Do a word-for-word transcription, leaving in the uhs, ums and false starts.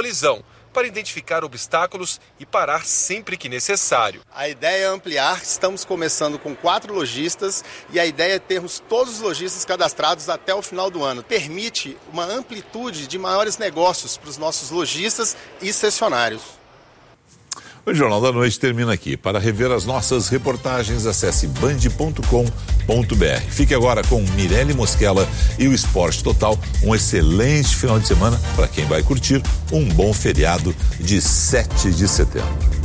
colisão, para identificar obstáculos e parar sempre que necessário. A ideia é ampliar, estamos começando com quatro lojistas e a ideia é termos todos os lojistas cadastrados até o final do ano. Permite uma amplitude de maiores negócios para os nossos lojistas e cessionários. O Jornal da Noite termina aqui. Para rever as nossas reportagens, acesse band ponto com ponto br. Fique agora com Mirelle Mosquela e o Esporte Total. Um excelente final de semana para quem vai curtir um bom feriado de sete de setembro.